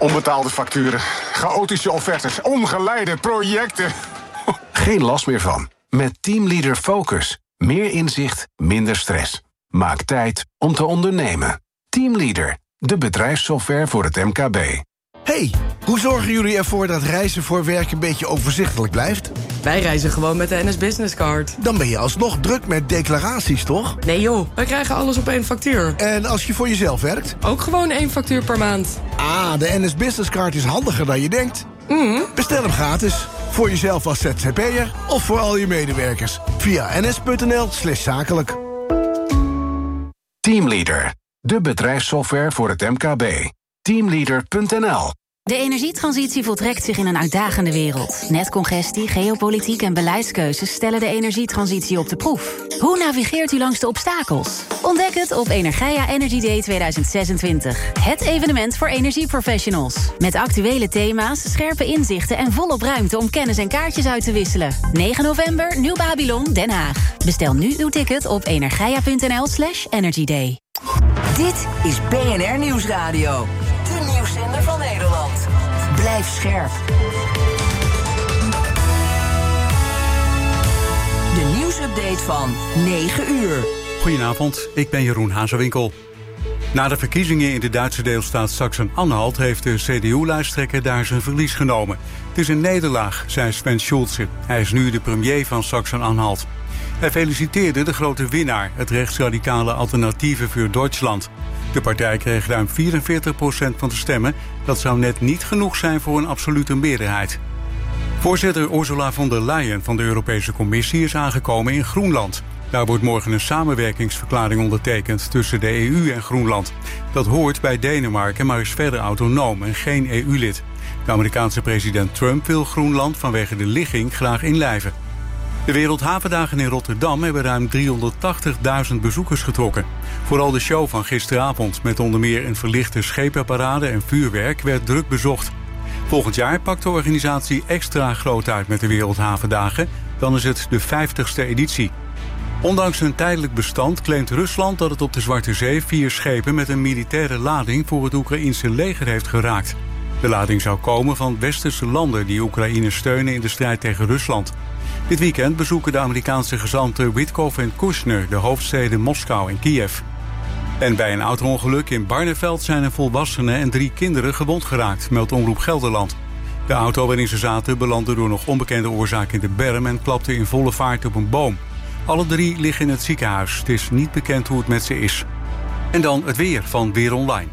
Onbetaalde facturen, chaotische offertes, ongeleide projecten. Geen last meer van. Met Teamleader Focus. Meer inzicht, minder stress. Maak tijd om te ondernemen. Teamleader, de bedrijfssoftware voor het MKB. Hey, hoe zorgen jullie ervoor dat reizen voor werk een beetje overzichtelijk blijft? Wij reizen gewoon met de NS Business Card. Dan ben je alsnog druk met declaraties, toch? Nee joh, wij krijgen alles op één factuur. En als je voor jezelf werkt? Ook gewoon 1 factuur per maand. Ah, de NS Business Card is handiger dan je denkt. Bestel hem gratis. Voor jezelf als ZZP'er of voor al je medewerkers. Via ns.nl/zakelijk. Teamleader, de bedrijfssoftware voor het MKB. Teamleader.nl. De energietransitie voltrekt zich in een uitdagende wereld. Netcongestie, geopolitiek en beleidskeuzes stellen de energietransitie op de proef. Hoe navigeert u langs de obstakels? Ontdek het op Energia Energy Day 2026. Het evenement voor energieprofessionals. Met actuele thema's, scherpe inzichten en volop ruimte om kennis en kaartjes uit te wisselen. 9 november, Nieuw Babylon, Den Haag. Bestel nu uw ticket op energia.nl/energyday. Dit is BNR Nieuwsradio. De nieuwszender van Nederland. Blijf scherp. De nieuwsupdate van 9 uur. Goedenavond, ik ben Jeroen Hazewinkel. Na de verkiezingen in de Duitse deelstaat Sachsen-Anhalt heeft de CDU-lijsttrekker daar zijn verlies genomen. Het is een nederlaag, zei Sven Schulze. Hij is nu de premier van Sachsen-Anhalt. Hij feliciteerde de grote winnaar, het rechtsradicale Alternatieve für Deutschland. De partij kreeg ruim 44% van de stemmen. Dat zou net niet genoeg zijn voor een absolute meerderheid. Voorzitter Ursula von der Leyen van de Europese Commissie is aangekomen in Groenland. Daar wordt morgen een samenwerkingsverklaring ondertekend tussen de EU en Groenland. Dat hoort bij Denemarken, maar is verder autonoom en geen EU-lid. De Amerikaanse president Trump wil Groenland vanwege de ligging graag inlijven. De Wereldhavendagen in Rotterdam hebben ruim 380.000 bezoekers getrokken. Vooral de show van gisteravond met onder meer een verlichte schepenparade en vuurwerk werd druk bezocht. Volgend jaar pakt de organisatie extra groot uit met de Wereldhavendagen. Dan is het de 50ste editie. Ondanks een tijdelijk bestand claimt Rusland dat het op de Zwarte Zee 4 schepen met een militaire lading voor het Oekraïense leger heeft geraakt. De lading zou komen van westerse landen die Oekraïne steunen in de strijd tegen Rusland. Dit weekend bezoeken de Amerikaanse gezanten Witkoff en Kushner de hoofdsteden Moskou en Kiev. En bij een auto-ongeluk in Barneveld zijn een volwassene en 3 kinderen gewond geraakt, meldt Omroep Gelderland. De auto waarin ze zaten belandde door nog onbekende oorzaak in de berm en klapte in volle vaart op een boom. Alle 3 liggen in het ziekenhuis. Het is niet bekend hoe het met ze is. En dan het weer van Weer Online.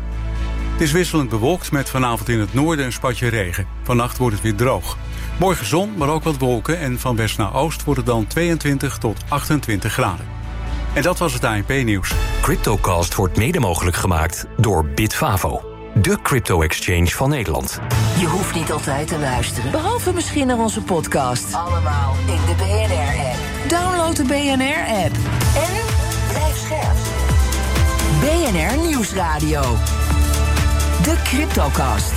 Het is wisselend bewolkt met vanavond in het noorden een spatje regen. Vannacht wordt het weer droog. Morgen zon, maar ook wat wolken en van west naar oost wordt het dan 22 tot 28 graden. En dat was het ANP-nieuws. CryptoCast wordt mede mogelijk gemaakt door Bitfavo, de crypto-exchange van Nederland. Je hoeft niet altijd te luisteren, behalve misschien naar onze podcast. Allemaal in de BNR-app. Download de BNR-app. En blijf scherp. BNR Nieuwsradio. De CryptoCast.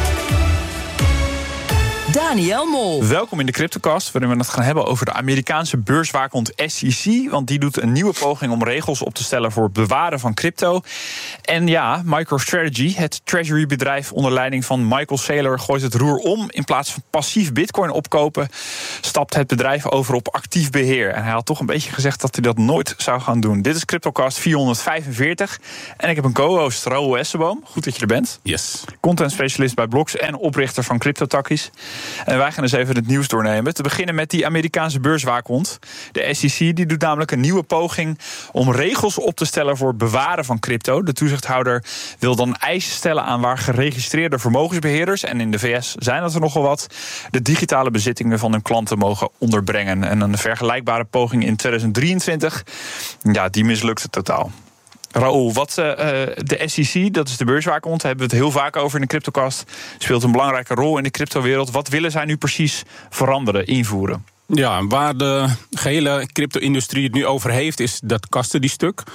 Daniel Mol. Welkom in de CryptoCast, waarin we het gaan hebben over de Amerikaanse beurswaakhond SEC. Want die doet een nieuwe poging om regels op te stellen voor het bewaren van crypto. En ja, MicroStrategy, het treasury-bedrijf onder leiding van Michael Saylor, gooit het roer om. In plaats van passief bitcoin opkopen, stapt het bedrijf over op actief beheer. En hij had toch een beetje gezegd dat hij dat nooit zou gaan doen. Dit is CryptoCast 445. En ik heb een co-host, Raoul Essenboom. Goed dat je er bent. Yes. Content specialist bij Bloks en oprichter van CryptoTakkies. En wij gaan eens even het nieuws doornemen. Te beginnen met die Amerikaanse beurswaakhond. De SEC die doet namelijk een nieuwe poging om regels op te stellen voor het bewaren van crypto. De toezichthouder wil dan eisen stellen aan waar geregistreerde vermogensbeheerders, en in de VS zijn dat er nogal wat, de digitale bezittingen van hun klanten mogen onderbrengen. En een vergelijkbare poging in 2023, ja, die mislukte totaal. Raoul, de SEC, dat is de beurswaakhond, daar hebben we het heel vaak over in de CryptoCast, speelt een belangrijke rol in de cryptowereld. Wat willen zij nu precies veranderen, invoeren? Ja, waar de gehele crypto-industrie het nu over heeft, is dat custody-stuk.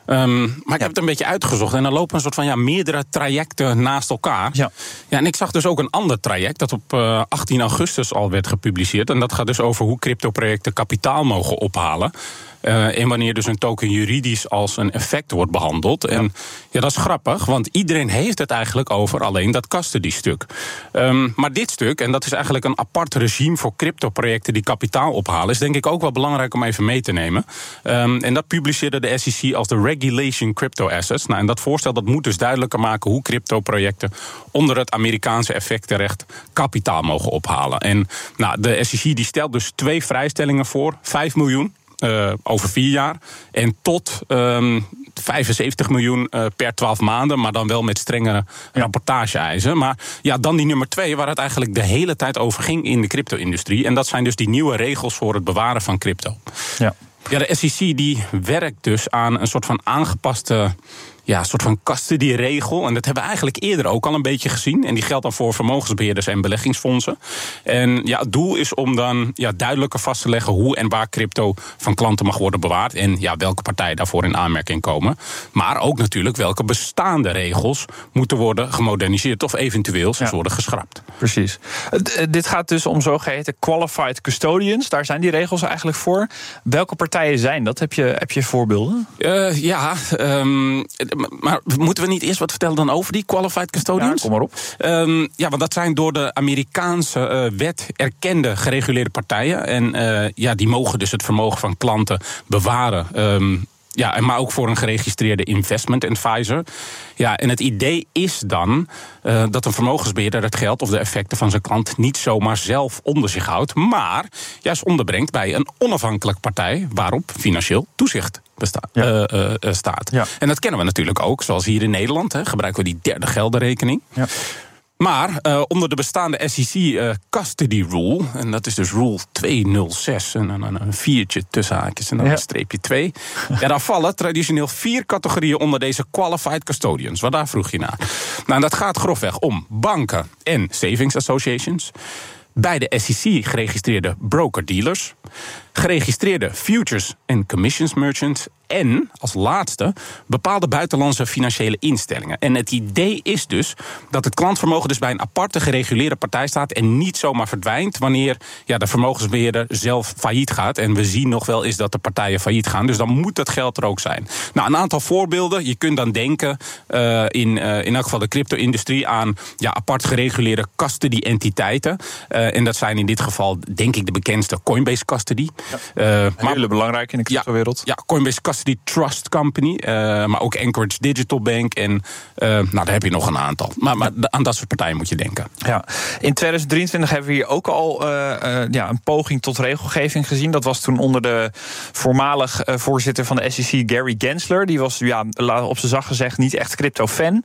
Maar ik heb het een beetje uitgezocht. En er lopen een soort van meerdere trajecten naast elkaar. Ja, en ik zag dus ook een ander traject dat op 18 augustus al werd gepubliceerd. En dat gaat dus over hoe cryptoprojecten kapitaal mogen ophalen. En wanneer dus een token juridisch als een effect wordt behandeld. En dat is grappig, want iedereen heeft het eigenlijk over alleen dat custody-stuk. Maar dit stuk, en dat is eigenlijk een apart regime voor cryptoprojecten die kapitaal ophalen, is denk ik ook wel belangrijk om even mee te nemen. En dat publiceerde de SEC als de Regulation Crypto Assets. Nou, en dat voorstel dat moet dus duidelijker maken hoe cryptoprojecten onder het Amerikaanse effectenrecht kapitaal mogen ophalen. En de SEC die stelt dus 2 vrijstellingen voor, 5 miljoen. Over 4 jaar. En tot 75 miljoen per 12 maanden. Maar dan wel met strengere rapportage-eisen. Maar dan die nummer 2, waar het eigenlijk de hele tijd over ging in de crypto-industrie. En dat zijn dus die nieuwe regels voor het bewaren van crypto. Ja, de SEC die werkt dus aan een soort van aangepaste soort van custody-regel. En dat hebben we eigenlijk eerder ook al een beetje gezien. En die geldt dan voor vermogensbeheerders en beleggingsfondsen. En het doel is om dan duidelijker vast te leggen hoe en waar crypto van klanten mag worden bewaard. En welke partijen daarvoor in aanmerking komen. Maar ook natuurlijk welke bestaande regels moeten worden gemoderniseerd of eventueel worden geschrapt. Precies. Dit gaat dus om zogeheten qualified custodians. Daar zijn die regels eigenlijk voor. Welke partijen zijn dat? Heb je voorbeelden? Maar moeten we niet eerst wat vertellen dan over die qualified custodians? Ja, kom maar op. Want dat zijn door de Amerikaanse wet erkende gereguleerde partijen. En die mogen dus het vermogen van klanten bewaren. Maar ook voor een geregistreerde investment advisor. En het idee is dan dat een vermogensbeheerder het geld of de effecten van zijn klant niet zomaar zelf onder zich houdt, maar juist onderbrengt bij een onafhankelijke partij waarop financieel toezicht staat. Ja. En dat kennen we natuurlijk ook, zoals hier in Nederland gebruiken we die derde geldenrekening. Ja. Maar onder de bestaande SEC Custody Rule, en dat is dus Rule 206, en een viertje tussen haakjes en dan een streepje 2. Daar vallen traditioneel 4 categorieën onder deze Qualified Custodians. Wat daar vroeg je naar? Nou, en dat gaat grofweg om banken en savings associations. Bij de SEC geregistreerde broker-dealers, geregistreerde futures en commissions merchants en, als laatste, bepaalde buitenlandse financiële instellingen. En het idee is dus dat het klantvermogen dus bij een aparte gereguleerde partij staat en niet zomaar verdwijnt wanneer de vermogensbeheerder zelf failliet gaat. En we zien nog wel eens dat de partijen failliet gaan, dus dan moet dat geld er ook zijn. Nou, een aantal voorbeelden. Je kunt dan denken in elk geval de crypto-industrie aan apart gereguleerde custody-entiteiten. En dat zijn in dit geval, denk ik, de bekendste Coinbase Custody. Hele belangrijk in de cryptowereld. Coinbase Custody Trust Company, maar ook Anchorage Digital Bank. En daar heb je nog een aantal. Maar aan dat soort partijen moet je denken. Ja. In 2023 hebben we hier ook al een poging tot regelgeving gezien. Dat was toen onder de voormalig voorzitter van de SEC, Gary Gensler. Die was op zijn zacht gezegd niet echt crypto-fan.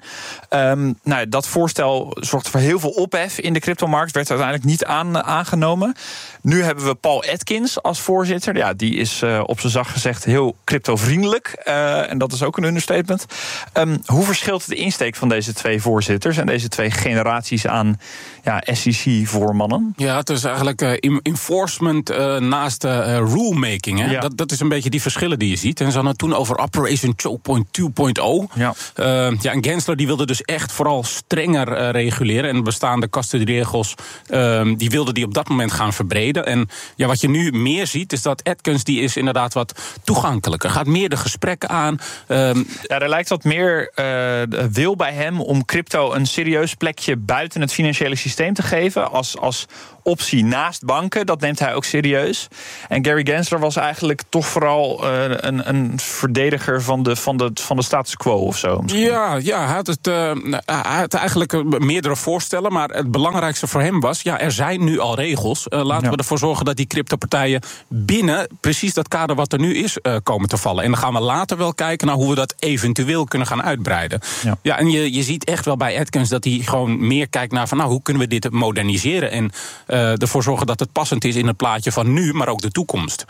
Dat voorstel zorgde voor heel veel ophef in de cryptomarkt. Werd uiteindelijk niet aangenomen. Nu hebben we Paul Atkins als voorzitter. Ja, die is op zijn zacht gezegd heel cryptovriendelijk. En dat is ook een understatement. Hoe verschilt de insteek van deze 2 voorzitters en deze 2 generaties aan SEC-voormannen? Ja, het is eigenlijk enforcement naast rulemaking. Hè? Ja. Dat is een beetje die verschillen die je ziet. En ze hadden het toen over Operation Choke Point 2.0. Ja. En Gensler die wilde dus echt vooral strenger reguleren. En bestaande custody-regels die wilde die op dat moment gaan verbreden. En wat je nu meer ziet is dat Atkins die is inderdaad wat toegankelijker. Gaat meer de gesprekken aan. Er lijkt wat meer wil bij hem om crypto een serieus plekje buiten het financiële systeem te geven. Als optie naast banken. Dat neemt hij ook serieus. En Gary Gensler was eigenlijk toch vooral een verdediger van de status quo of zo. Misschien. Ja, hij had eigenlijk meerdere voorstellen. Maar het belangrijkste voor hem was, er zijn nu al regels. Laten we ervoor zorgen dat die cryptopartijen binnen precies dat kader wat er nu is komen te vallen. En dan gaan we later wel kijken naar hoe we dat eventueel kunnen gaan uitbreiden. Ja, en je ziet echt wel bij Atkins dat hij gewoon meer kijkt naar van hoe kunnen we dit moderniseren en ervoor zorgen dat het passend is in het plaatje van nu, maar ook de toekomst.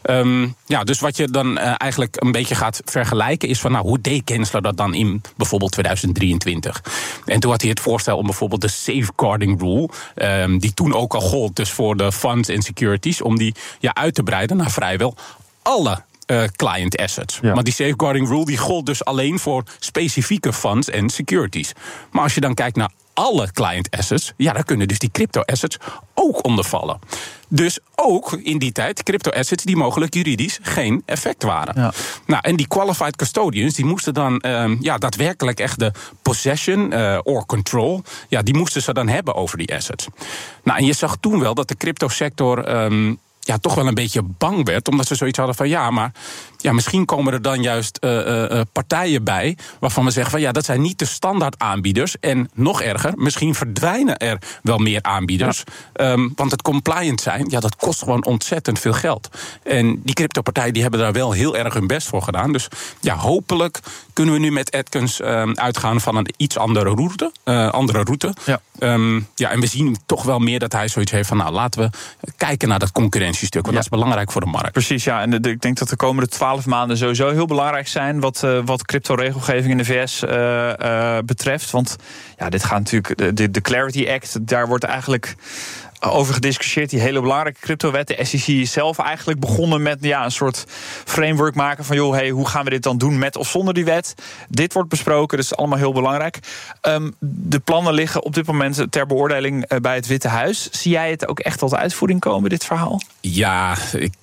Dus wat je dan eigenlijk een beetje gaat vergelijken is van hoe deed Gensler dat dan in bijvoorbeeld 2023? En toen had hij het voorstel om bijvoorbeeld de safeguarding rule, die toen ook al gold dus voor de funds en securities, om die uit te breiden naar vrijwel alle client assets. Maar die safeguarding rule die gold dus alleen voor specifieke funds en securities. Maar als je dan kijkt naar alle client assets, daar kunnen dus die crypto assets ook onder vallen. Dus ook in die tijd crypto assets die mogelijk juridisch geen effect waren. Ja. Nou, en die qualified custodians die moesten dan daadwerkelijk echt de possession or control, die moesten ze dan hebben over die assets. Nou, en je zag toen wel dat de crypto sector toch wel een beetje bang werd, omdat ze zoiets hadden van maar misschien komen er dan juist partijen bij waarvan we zeggen van dat zijn niet de standaard aanbieders. En nog erger, misschien verdwijnen er wel meer aanbieders. Ja. Want het compliant zijn, dat kost gewoon ontzettend veel geld. En die cryptopartijen die hebben daar wel heel erg hun best voor gedaan. Dus hopelijk kunnen we nu met Atkins uitgaan van een iets andere route. Ja. En we zien toch wel meer dat hij zoiets heeft van laten we kijken naar dat concurrentiestuk. Want dat is belangrijk voor de markt. Precies, en ik denk dat de komende 12 maanden sowieso heel belangrijk zijn wat crypto-regelgeving in de VS betreft. Want dit gaat natuurlijk, de Clarity Act, daar wordt eigenlijk over gediscussieerd. Die hele belangrijke cryptowet. De SEC is zelf eigenlijk begonnen met een soort framework maken van hoe gaan we dit dan doen met of zonder die wet. Dit wordt besproken, dus allemaal heel belangrijk. De plannen liggen op dit moment ter beoordeling bij het Witte Huis. Zie jij het ook echt tot uitvoering komen, dit verhaal? Ja,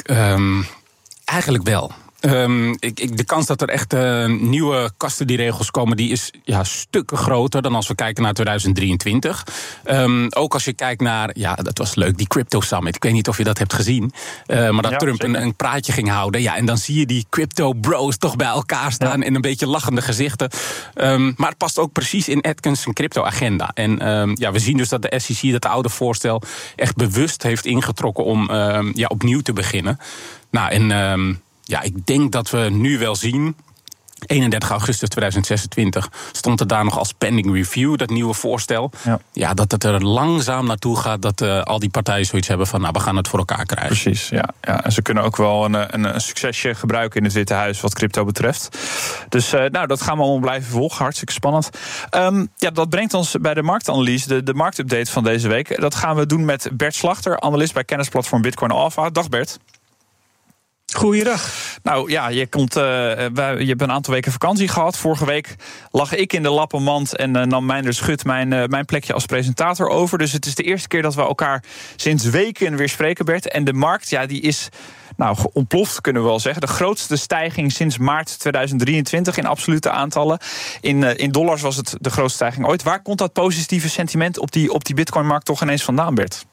eigenlijk wel. De kans dat er echt nieuwe custody-regels komen, die is stukken groter dan als we kijken naar 2023. Ook als je kijkt naar, dat was leuk, die Crypto Summit. Ik weet niet of je dat hebt gezien. Maar dat Trump een praatje ging houden. En dan zie je die crypto-bros toch bij elkaar staan in een beetje lachende gezichten. Maar het past ook precies in Atkins' crypto-agenda. En we zien dus dat de SEC dat oude voorstel echt bewust heeft ingetrokken om opnieuw te beginnen. Nou, en ik denk dat we nu wel zien, 31 augustus 2026 stond er daar nog als pending review, dat nieuwe voorstel. Dat het er langzaam naartoe gaat dat al die partijen zoiets hebben van we gaan het voor elkaar krijgen. Precies, ja. En ze kunnen ook wel een succesje gebruiken in het Witte Huis wat crypto betreft. Dus dat gaan we allemaal blijven volgen. Hartstikke spannend. Dat brengt ons bij de marktanalyse, de marktupdate van deze week. Dat gaan we doen met Bert Slachter, analist bij kennisplatform Bitcoin Alpha. Dag Bert. Goeiedag. Nou je hebt een aantal weken vakantie gehad. Vorige week lag ik in de lappenmand en nam Meindert Schut mijn plekje als presentator over. Dus het is de eerste keer dat we elkaar sinds weken weer spreken, Bert. En de markt, die is ontploft, kunnen we wel zeggen. De grootste stijging sinds maart 2023 in absolute aantallen. In dollars was het de grootste stijging ooit. Waar komt dat positieve sentiment op die Bitcoin-markt toch ineens vandaan, Bert?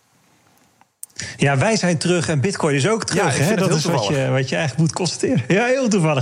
Ja, wij zijn terug en Bitcoin is ook terug. Dat is wat je eigenlijk moet constateren. Ja, heel toevallig.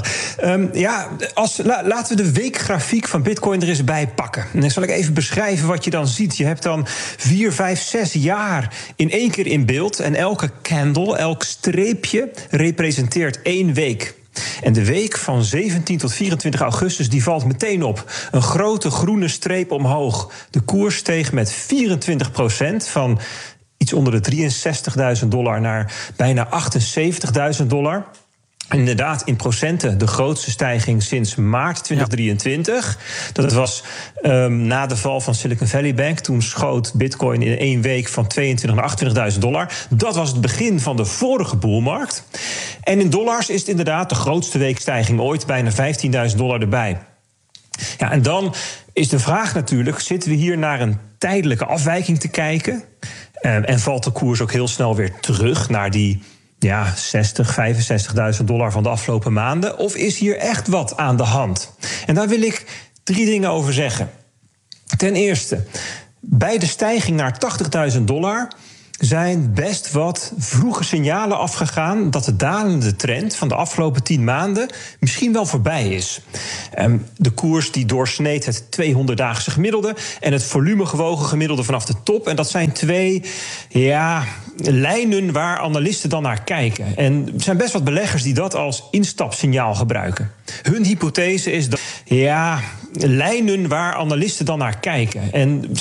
Laten we de weekgrafiek van Bitcoin er eens bij pakken. En dan zal ik even beschrijven wat je dan ziet. Je hebt dan 4, 5, 6 jaar in één keer in beeld. En elke candle, elk streepje representeert 1 week. En de week van 17 tot 24 augustus die valt meteen op. Een grote groene streep omhoog. De koers steeg met 24% van iets onder de $63.000 naar bijna $78.000. Inderdaad, in procenten de grootste stijging sinds maart 2023. Dat was na de val van Silicon Valley Bank. Toen schoot Bitcoin in 1 week van $22.000 naar $28.000. Dat was het begin van de vorige boelmarkt. En in dollars is het inderdaad de grootste weekstijging ooit. Bijna $15.000 erbij. Ja, en dan is de vraag natuurlijk, zitten we hier naar een tijdelijke afwijking te kijken? En valt de koers ook heel snel weer terug naar die $60.000, $65.000 van de afgelopen maanden? Of is hier echt wat aan de hand? En daar wil ik 3 dingen over zeggen. Ten eerste, bij de stijging naar $80.000 zijn best wat vroege signalen afgegaan dat de dalende trend van de afgelopen 10 maanden misschien wel voorbij is. De koers die doorsneed het 200-daagse gemiddelde en het volumegewogen gemiddelde vanaf de top. En dat zijn 2 lijnen waar analisten dan naar kijken. En er zijn best wat beleggers die dat als instapsignaal gebruiken. Hun hypothese is dat lijnen waar analisten dan naar kijken. En